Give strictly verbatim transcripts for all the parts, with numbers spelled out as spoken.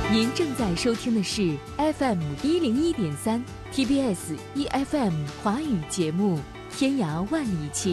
您正在收听的是 F M 一零一点三 T B S E F M 华语节目《天涯万里情》。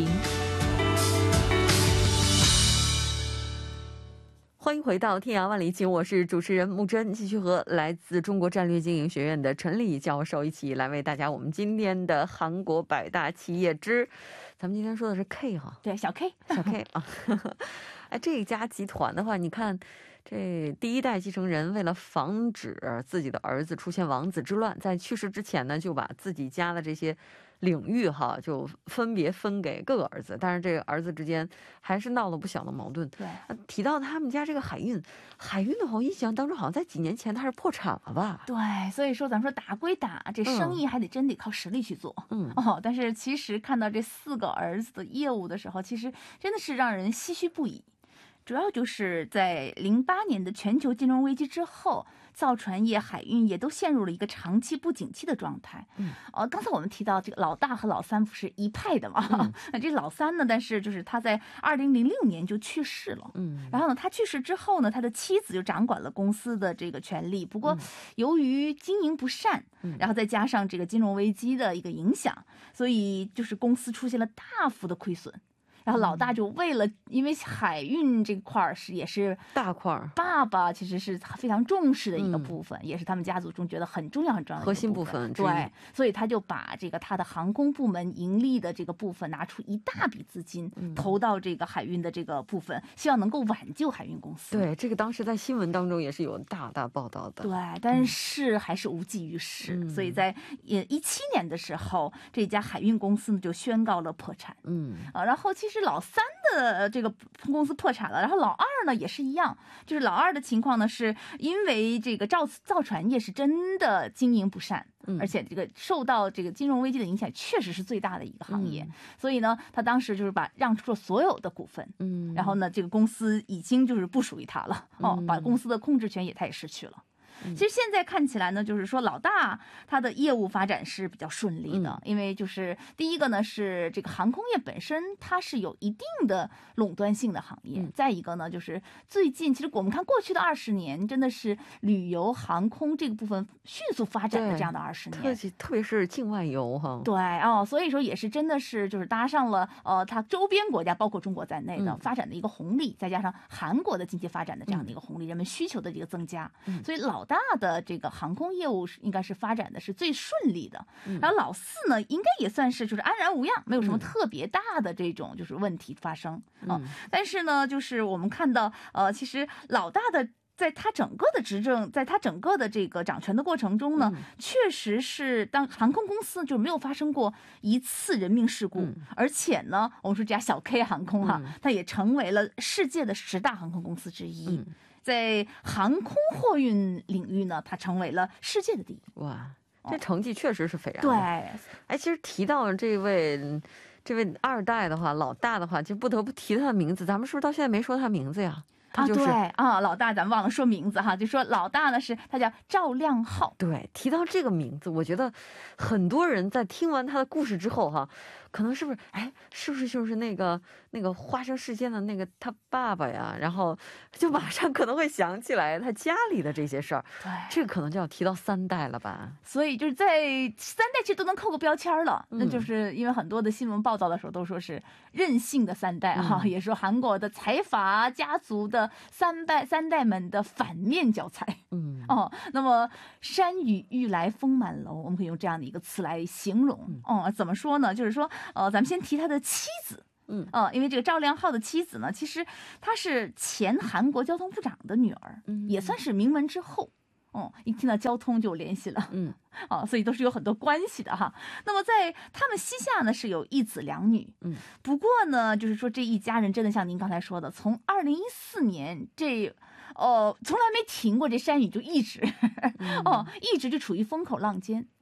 欢迎回到《天涯万里情》，我是主持人木真，继续和来自中国战略经营学院的陈丽教授一起来为大家我们今天的韩国百大企业之，咱们今天说的是 K 哈， 对，小 K， 小 K 啊。哎，这一家集团的话，你看这第一代继承人为了防止自己的儿子出现王子之乱，在去世之前呢，就把自己家的这些领域哈，就分别分给各个儿子，但是这个儿子之间还是闹了不小的矛盾。 对， 提到他们家这个海运，海运的话，我印象当中好像在几年前它是破产了吧？ 对，所以说咱们说打归打，这生意还得真得靠实力去做。嗯哦，但是其实看到这四个儿子的业务的时候，其实真的是让人唏嘘不已。主要就是在零八年的全球金融危机之后，造船业、海运业都陷入了一个长期不景气的状态。嗯，呃，刚才我们提到这个老大和老三不是一派的嘛？嗯、这老三呢，但是就是他在二零零六年就去世了。嗯，然后呢，他去世之后呢，他的妻子就掌管了公司的这个权利。不过，由于经营不善，然后再加上这个金融危机的一个影响，所以就是公司出现了大幅的亏损。然后老大就为了，因为海运这块是也是大块， 爸爸其实是非常重视的一个部分，嗯、也是他们家族中觉得很重要很重要的一个部分核心部分。对，所以他就把这个他的航空部门盈利的这个部分拿出一大笔资金、嗯、投到这个海运的这个部分，希望能够挽救海运公司。 对，这个当时在新闻当中也是有大大报道的。 对，但是还是无济于事，嗯、所以在也一七年的时候，这家海运公司呢就宣告了破产。嗯啊，然后其实。老三的这个公司破产了，然后老二呢也是一样，就是老二的情况呢，是因为这个造造船业是真的经营不善，嗯、而且这个受到这个金融危机的影响，确实是最大的一个行业，嗯、所以呢，他当时就是把让出了所有的股份，嗯，然后呢，这个公司已经就是不属于他了，哦，嗯、把公司的控制权也他也失去了。其实现在看起来呢，就是说老大他的业务发展是比较顺利的，嗯、因为就是第一个呢是这个航空业本身它是有一定的垄断性的行业，嗯、再一个呢就是最近其实我们看过去的二十年真的是旅游航空这个部分迅速发展的这样的二十年， 特特别是境外游哈， 对哦，所以说也是真的是就是搭上了呃它周边国家包括中国在内的发展的一个红利，嗯、再加上韩国的经济发展的这样的一个红利，嗯、人们需求的这个增加，嗯、所以老大的这个航空业务应该是发展的是最顺利的，嗯、然后老四呢应该也算是就是安然无恙，没有什么特别大的这种就是问题发生啊、嗯呃。但是呢，就是我们看到呃，其实老大的在他整个的执政，在他整个的这个掌权的过程中呢，嗯、确实是当航空公司就没有发生过一次人命事故，嗯、而且呢，我们说这家小 K 航空哈、啊，嗯、它也成为了世界的十大航空公司之一。嗯在航空货运领域呢，它成为了世界的第一。 哇，这成绩确实是斐然的。 对， 哎，其实提到这位这位二代的话，老大的话，就不得不提他的名字。咱们是不是到现在没说他名字呀？ 啊，对啊，老大咱们忘了说名字哈，就说老大呢是他叫赵亮浩。 对，提到这个名字，我觉得很多人在听完他的故事之后哈，可能是不是哎，是不是就是那个那个发生事件的那个他爸爸呀？然后就马上可能会想起来他家里的这些事儿。对，这个可能就要提到三代了吧？ 所以就是在三代其实都能扣个标签了，嗯、那就是因为很多的新闻报道的时候都说是任性的三代哈，嗯、也说韩国的财阀家族的三代三代们的反面教材。嗯哦，那么山雨欲来风满楼，我们可以用这样的一个词来形容。嗯、哦，怎么说呢？就是说，呃，咱们先提他的妻子。嗯呃，因为这个赵亮浩的妻子呢，其实她是前韩国交通部长的女儿，嗯、也算是名门之后。哦，一听到交通就有联系了，嗯，啊，所以都是有很多关系的哈。那么在他们膝下呢是有一子两女，嗯，不过呢，就是说这一家人真的像您刚才说的，从二零一四年这，呃，从来没停过，这山雨就一直，嗯、哦，一直就处于风口浪尖。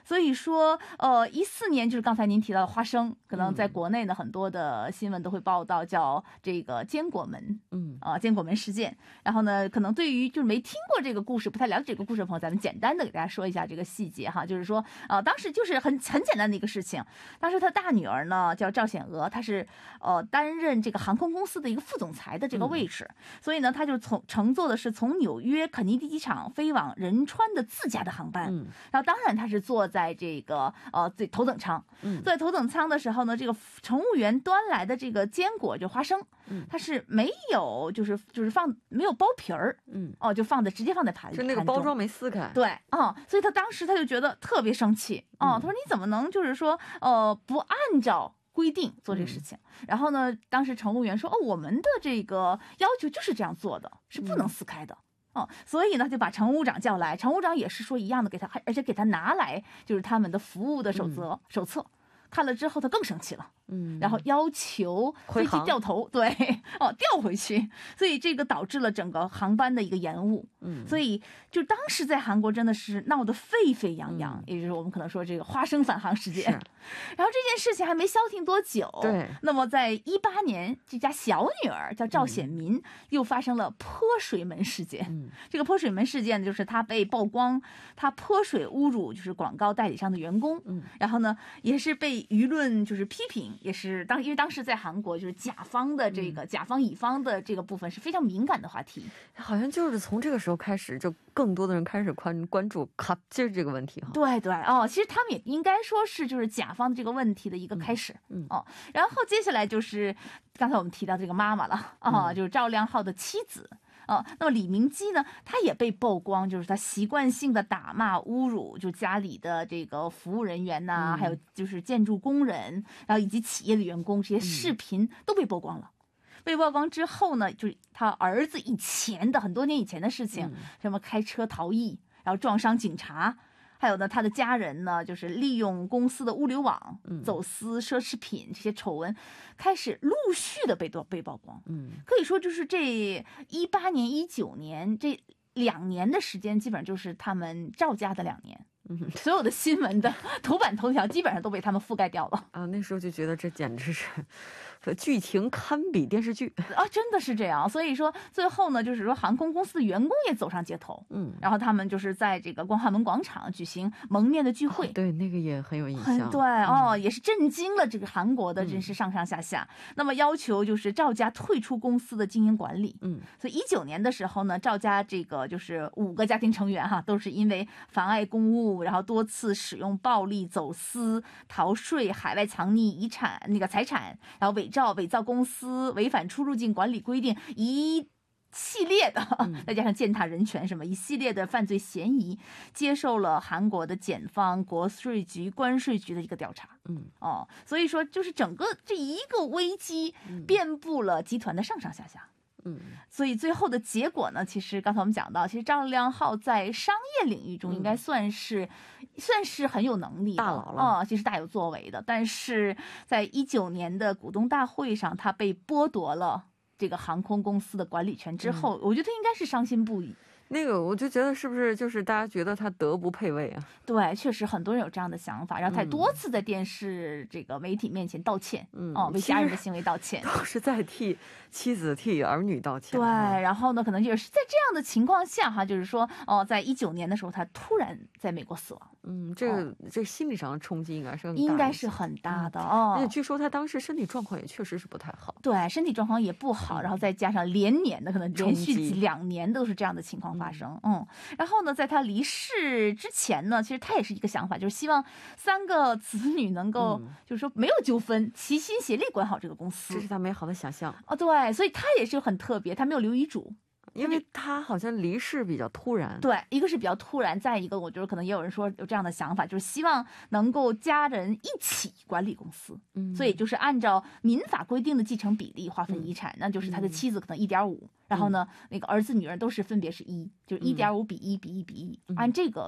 所以说，呃，一四年就是刚才您提到的花生，可能在国内呢、嗯、很多的新闻都会报道叫这个坚果门，嗯啊、呃，坚果门事件。然后呢，可能对于就是没听过这个故事、不太了解这个故事的朋友，咱们简单的给大家说一下这个细节哈，就是说，呃，当时就是很很简单的一个事情。当时他大女儿呢叫赵显娥，她是呃担任这个航空公司的一个副总裁的这个位置，嗯、所以呢，他就从乘坐的是从纽约肯尼迪机场飞往仁川的自家的航班，嗯，然后当然他是坐在在这个呃最头等舱，嗯，在头等舱的时候呢，这个乘务员端来的这个坚果就花生，嗯，它是没有就是就是放没有剥皮儿，嗯，哦，就放在直接放在盘里， 就那个包装没撕开， 对，啊、嗯，所以他当时他就觉得特别生气，哦、嗯，他说你怎么能就是说呃不按照规定做这个事情、嗯？然后呢，当时乘务员说哦，我们的这个要求就是这样做的，是不能撕开的。嗯哦，所以呢，就把乘务长叫来，乘务长也是说一样的，给他，而且给他拿来就是他们的服务的守则、嗯、手册，看了之后他更生气了，嗯，然后要求飞机掉头，对，哦，调回去，所以这个导致了整个航班的一个延误，嗯，所以就当时在韩国真的是闹得沸沸扬扬，嗯、也就是我们可能说这个花生返航事件。然后这件事情还没消停多久， 对， 那么在一八年，这家小女儿叫赵显民、嗯、又发生了泼水门事件。嗯，这个泼水门事件就是她被曝光，她泼水侮辱就是广告代理商的员工，嗯，然后呢也是被舆论就是批评，也是当因为当时在韩国就是甲方的这个、嗯、甲方乙方的这个部分是非常敏感的话题， 好像就是从这个时候开始，就更多的人开始关关注卡金这个问题哈。 对对哦，其实他们也应该说是就是甲方这个问题的一个开始，嗯, 嗯哦，然后接下来就是刚才我们提到这个妈妈了啊、嗯，就是赵亮浩的妻子。哦，那么李明基呢，他也被曝光，就是他习惯性的打骂、侮辱，就家里的这个服务人员呐、啊嗯，还有就是建筑工人，然后以及企业的员工，这些视频都被曝光了。嗯、被曝光之后呢，就是他儿子以前的很多年以前的事情，嗯、什么开车逃逸，然后撞伤警察。还有呢，他的家人呢，就是利用公司的物流网、嗯、走私奢侈品这些丑闻，开始陆续的被被曝光。嗯，可以说就是这一八年、一九年这两年的时间，基本上就是他们赵家的两年。嗯，所有的新闻的头版头条基本上都被他们覆盖掉了啊！那时候就觉得这简直是剧情堪比电视剧啊，真的是这样。所以说最后呢，就是说航空公司的员工也走上街头，嗯，然后他们就是在这个光化门广场举行蒙面的聚会， 哦、对，那个也很有印象。 对哦、嗯，也是震惊了这个韩国的真是上上下下。嗯、那么要求就是赵家退出公司的经营管理。嗯，所以一九年的时候呢，赵家这个就是五个家庭成员哈，都是因为妨碍公务。然后多次使用暴力、走私、逃税、海外藏匿遗产那个财产，然后伪造、伪造公司、违反出入境管理规定，一系列的，再加上践踏人权什么一系列的犯罪嫌疑，接受了韩国的检方、国税局、关税局的一个调查。嗯，哦，所以说就是整个这一个危机遍布了集团的上上下下。嗯，所以最后的结果呢，其实刚才我们讲到，其实赵亮浩在商业领域中应该算是、嗯、算是很有能力的大佬了啊、哦，其实大有作为的。但是在一九年的股东大会上，他被剥夺了这个航空公司的管理权之后，嗯、我觉得他应该是伤心不已。 那个我就觉得是不是就是大家觉得他德不配位啊？ 对，确实很多人有这样的想法，然后他多次在电视这个媒体面前道歉，嗯，哦，为家人的行为道歉， 都是在替妻子、替儿女道歉。 对，然后呢，可能就是在这样的情况下哈，就是说，哦，在一九年的时候，他突然在美国死亡。 嗯，这个、哦、这个心理上的冲击应该是很大， 应该是很大的哦。 而且据说他当时身体状况也确实是不太好， 对，身体状况也不好，嗯、然后再加上连年的可能连续几两年都是这样的情况发生，嗯。嗯，然后呢，在他离世之前呢，其实他也是一个想法，就是希望三个子女能够，嗯、就是说没有纠纷，齐心协力管好这个公司， 这是他美好的想象。 哦，对，所以他也是很特别，他没有留遗嘱。 因为他好像离世比较突然， 对，一个是比较突然，再一个我觉得可能也有人说有这样的想法，就是希望能够家人一起管理公司，嗯，所以就是按照民法规定的继承比例划分遗产，嗯、那就是他的妻子可能一点五，然后呢，那个儿子女儿都是分别是一，就是一点五比一比一比一，按这个